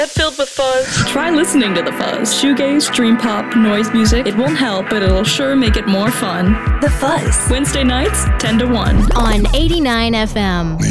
Filled with fuzz. Try listening to The Fuzz. Shoegaze, dream pop, noise music. It won't help, but it'll sure make it more fun. The Fuzz. Wednesday nights, 10 to 1. On 89 FM.